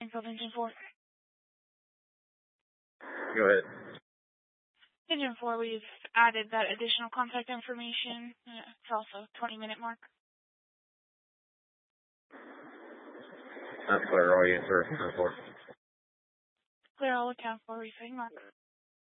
Springfield Engine 4. Go ahead. Engine 4, we've added that additional contact information. It's also 20-minute mark. That's clear. All you, sir. Clear all account for refitting mark.